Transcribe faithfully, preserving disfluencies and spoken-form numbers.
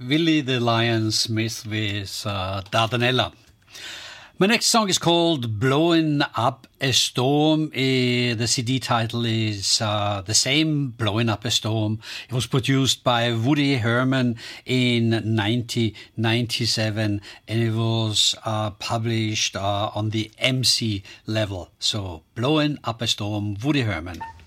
Willie the Lion Smith with uh, Dardanella. My next song is called Blowing Up a Storm. Uh, the C D title is uh, the same, Blowing Up a Storm. It was produced by Woody Herman in nineteen ninety-seven, and it was uh, published uh, on the M C level. So, Blowing Up a Storm, Woody Herman.